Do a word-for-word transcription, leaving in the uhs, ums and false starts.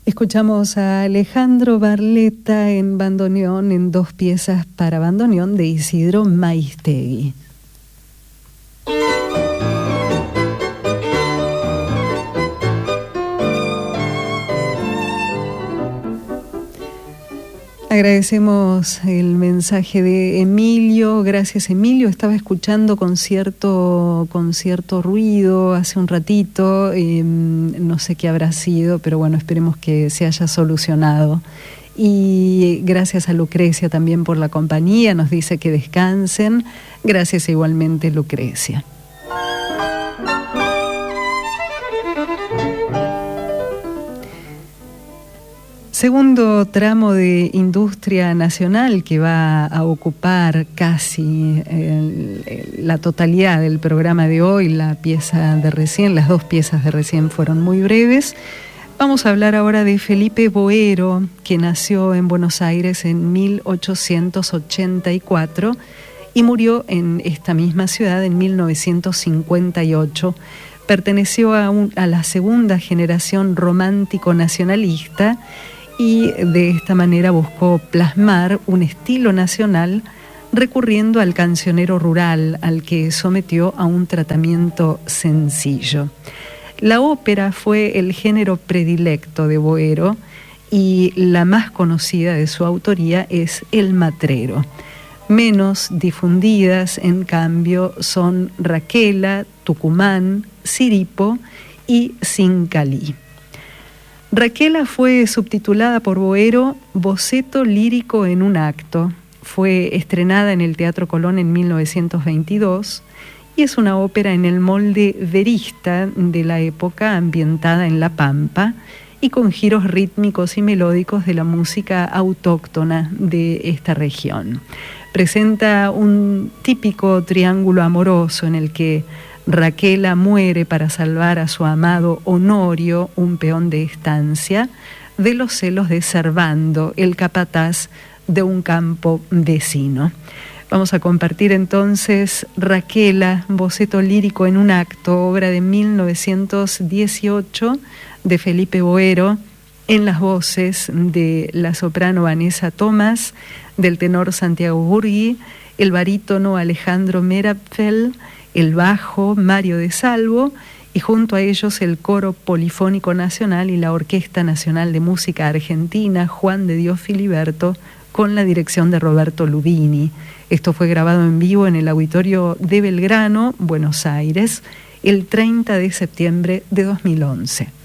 Escuchamos a Alejandro Barletta en bandoneón, en dos piezas para bandoneón de Isidro Maiztegui. Agradecemos el mensaje de Emilio. Gracias, Emilio. Estaba escuchando con cierto, con cierto ruido hace un ratito. Eh, no sé qué habrá sido, pero bueno, esperemos que se haya solucionado. Y gracias a Lucrecia también por la compañía. Nos dice que descansen. Gracias igualmente, Lucrecia. Segundo tramo de Industria Nacional que va a ocupar casi el, el, la totalidad del programa de hoy. La pieza de recién, las dos piezas de recién fueron muy breves. Vamos a hablar ahora de Felipe Boero, que nació en Buenos Aires en mil ochocientos ochenta y cuatro y murió en esta misma ciudad en mil novecientos cincuenta y ocho. Perteneció a, un, a la segunda generación romántico nacionalista y de esta manera buscó plasmar un estilo nacional recurriendo al cancionero rural, al que sometió a un tratamiento sencillo. La ópera fue el género predilecto de Boero y la más conocida de su autoría es El Matrero. Menos difundidas, en cambio, son Raquela, Tucumán, Siripo y Sincalí. Raquela fue subtitulada por Boero Boceto lírico en un acto. Fue estrenada en el Teatro Colón en mil novecientos veintidós y es una ópera en el molde verista de la época, ambientada en La Pampa y con giros rítmicos y melódicos de la música autóctona de esta región. Presenta un típico triángulo amoroso en el que Raquela muere para salvar a su amado Honorio, un peón de estancia, de los celos de Servando, el capataz de un campo vecino. Vamos a compartir entonces Raquela, boceto lírico en un acto, obra de mil novecientos dieciocho de Felipe Boero, en las voces de la soprano Vanessa Tomás, del tenor Santiago Burgui, el barítono Alejandro Merapfel, el bajo Mario de Salvo y junto a ellos el Coro Polifónico Nacional y la Orquesta Nacional de Música Argentina Juan de Dios Filiberto, con la dirección de Roberto Lubini. Esto fue grabado en vivo en el Auditorio de Belgrano, Buenos Aires, el treinta de septiembre de dos mil once.